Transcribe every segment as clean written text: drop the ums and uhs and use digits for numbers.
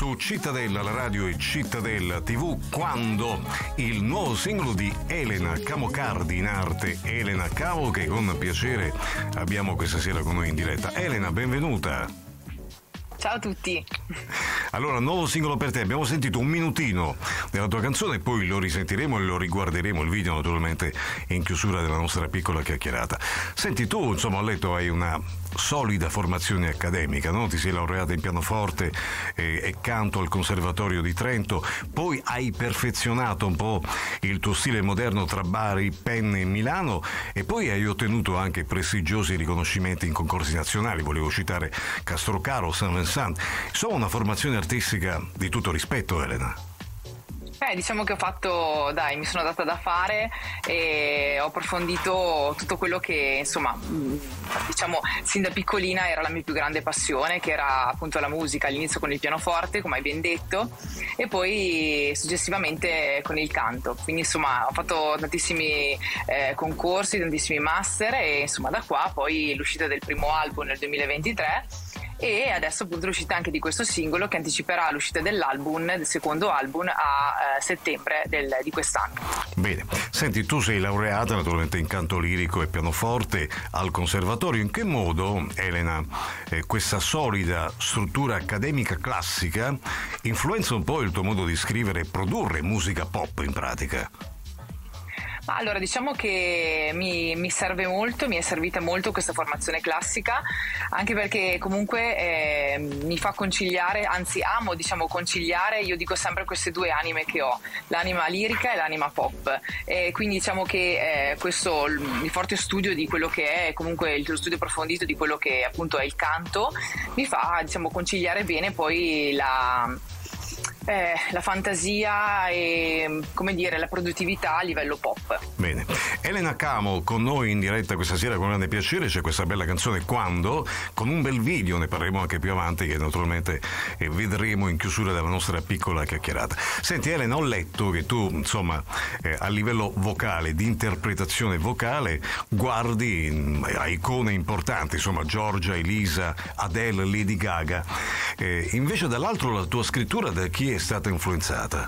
su Cittadella, la radio e Cittadella TV, quando il nuovo singolo di Elena Camocardi, in arte Elena Camo, che con piacere abbiamo questa sera con noi in diretta. Elena, benvenuta. Ciao a tutti. Allora, nuovo singolo per te. Abbiamo sentito un minutino della tua canzone, poi lo risentiremo e lo riguarderemo il video naturalmente in chiusura della nostra piccola chiacchierata. Senti, tu insomma ho letto hai una solida formazione accademica, no? Ti sei laureata in pianoforte e canto al Conservatorio di Trento, poi hai perfezionato un po' il tuo stile moderno tra Bari, Penne e Milano, e poi hai ottenuto anche prestigiosi riconoscimenti in concorsi nazionali. Volevo citare Castrocaro, Saint Vincent. Insomma, una formazione artistica di tutto rispetto, Elena. Diciamo che mi sono data da fare e ho approfondito tutto quello che, insomma, diciamo, sin da piccolina era la mia più grande passione, che era appunto la musica, all'inizio con il pianoforte, come hai ben detto, e poi successivamente con il canto. Quindi, insomma, ho fatto tantissimi concorsi, tantissimi master e, insomma, da qua poi l'uscita del primo album nel 2023 e adesso appunto l'uscita anche di questo singolo che anticiperà l'uscita del secondo album a settembre di quest'anno. Bene, senti, tu sei laureata naturalmente in canto lirico e pianoforte al Conservatorio. In che modo, Elena, questa solida struttura accademica classica influenza un po' il tuo modo di scrivere e produrre musica pop in pratica? Allora, diciamo che mi serve molto, mi è servita molto questa formazione classica, anche perché comunque mi fa conciliare, anzi amo, diciamo, conciliare, io dico sempre, queste due anime che ho, l'anima lirica e l'anima pop, e quindi diciamo che questo, il forte studio di quello che è, comunque lo studio approfondito di quello che appunto è il canto, mi fa, diciamo, conciliare bene poi la fantasia e, come dire, la produttività a livello pop. Bene, Elena Camo con noi in diretta questa sera con grande piacere. C'è questa bella canzone Quando, con un bel video, ne parleremo anche più avanti, che naturalmente vedremo in chiusura della nostra piccola chiacchierata. Senti Elena, ho letto che tu insomma a livello vocale, di interpretazione vocale, guardi a icone importanti, insomma Giorgia, Elisa, Adele, Lady Gaga, invece dall'altro la tua scrittura da chi è stata influenzata?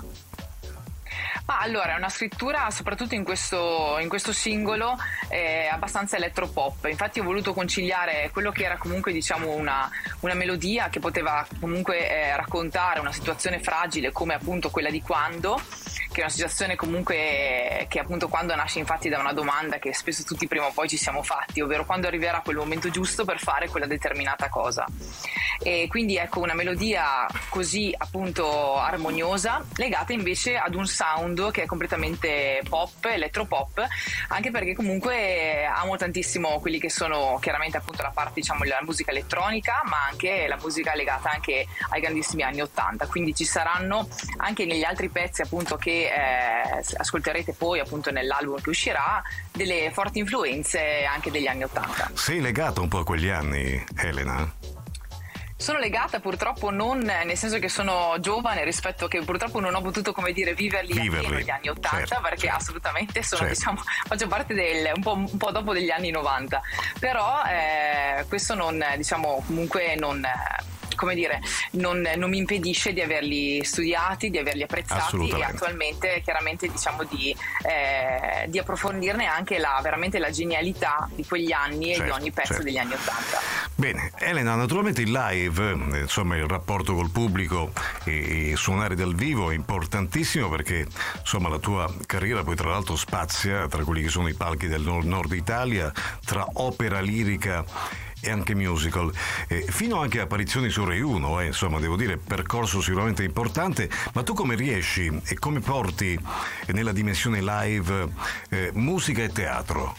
Allora, è una scrittura, soprattutto in questo singolo, abbastanza elettropop. Infatti ho voluto conciliare quello che era comunque, diciamo, una melodia che poteva comunque raccontare una situazione fragile come appunto quella di Quando, che è una situazione comunque che appunto quando nasce infatti da una domanda che spesso tutti prima o poi ci siamo fatti, ovvero quando arriverà quel momento giusto per fare quella determinata cosa. E quindi ecco, una melodia così appunto armoniosa, legata invece ad un sound che è completamente pop, elettropop, anche perché comunque amo tantissimo quelli che sono chiaramente appunto la parte, diciamo, la musica elettronica, ma anche la musica legata anche ai grandissimi anni '80, quindi ci saranno anche negli altri pezzi appunto che ascolterete poi appunto nell'album che uscirà delle forti influenze anche degli anni '80. Sei legata un po' a quegli anni, Elena? Sono legata, purtroppo non nel senso che sono giovane, rispetto che purtroppo non ho potuto, come dire, viverli appieno gli anni '80, certo, perché certo, assolutamente sono, certo, diciamo, faccio parte un po' dopo degli anni '90, però questo non, diciamo, comunque non, come dire, non mi impedisce di averli studiati, di averli apprezzati e attualmente chiaramente, diciamo, di approfondirne anche veramente la genialità di quegli anni, certo, e di ogni pezzo, certo, degli anni '80. Bene, Elena, naturalmente il live, insomma il rapporto col pubblico e suonare dal vivo è importantissimo, perché insomma la tua carriera poi tra l'altro spazia tra quelli che sono i palchi del nord Italia, tra opera lirica e anche musical, fino anche a apparizioni su Rai 1, insomma devo dire percorso sicuramente importante. Ma tu come riesci e come porti nella dimensione live musica e teatro?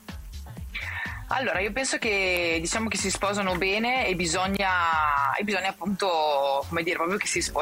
Allora, io penso che, diciamo, che si sposano bene e bisogna appunto, come dire, proprio che si